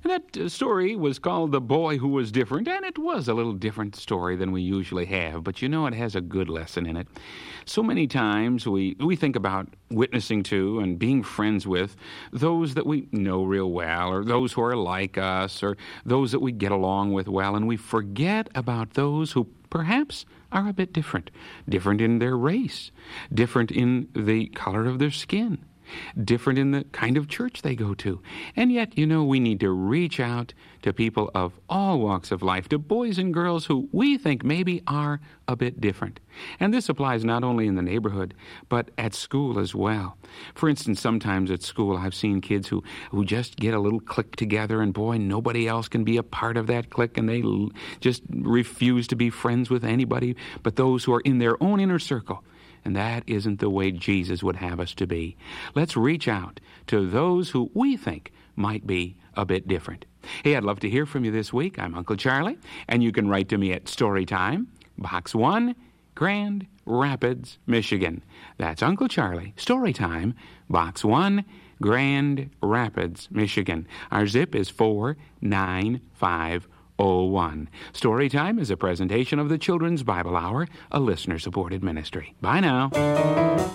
That story was called The Boy Who Was Different, and it was a little different story than we usually have, but you know it has a good lesson in it. So many times we think about witnessing to and being friends with those that we know real well, or those who are like us, or those that we get along with well, and we forget about those who perhaps are a bit different. Different in their race, different in the color of their skin, different in the kind of church they go to. And yet, you know, we need to reach out to people of all walks of life, to boys and girls who we think maybe are a bit different. And this applies not only in the neighborhood, but at school as well. For instance, sometimes at school I've seen kids who just get a little clique together, and boy, nobody else can be a part of that clique, and they just refuse to be friends with anybody but those who are in their own inner circle. And that isn't the way Jesus would have us to be. Let's reach out to those who we think might be a bit different. Hey, I'd love to hear from you this week. I'm Uncle Charlie, and you can write to me at Storytime, Box 1, Grand Rapids, Michigan. That's Uncle Charlie, Storytime, Box 1, Grand Rapids, Michigan. Our zip is 49501. Storytime is a presentation of the Children's Bible Hour, a listener-supported ministry. Bye now.